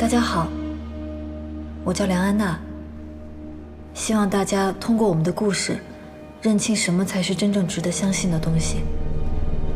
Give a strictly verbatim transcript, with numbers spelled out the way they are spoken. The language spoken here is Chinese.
大家好，我叫梁安娜。希望大家通过我们的故事，认清什么才是真正值得相信的东西。